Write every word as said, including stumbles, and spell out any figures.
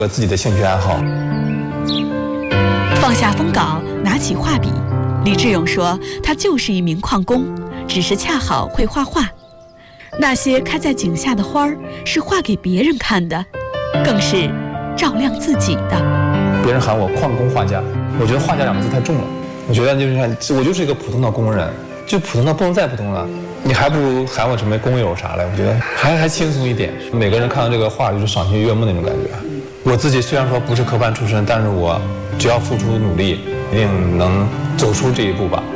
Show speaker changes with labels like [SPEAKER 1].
[SPEAKER 1] 我自己的兴趣爱好。
[SPEAKER 2] 放下封稿，拿起画笔，李志勇说他就是一名矿工，只是恰好会画画。那些开在井下的花儿是画给别人看的，更是照亮自己的。
[SPEAKER 1] 别人喊我矿工画家，我觉得画家两个字太重了。我觉得就是看我就是一个普通的工人，就普通的不能再普通了。你还不如喊我什么工友啥的，我觉得还还轻松一点。每个人看到这个画就是赏心悦目那种感觉。我自己虽然说不是科班出身，但是我只要付出努力，一定能走出这一步吧。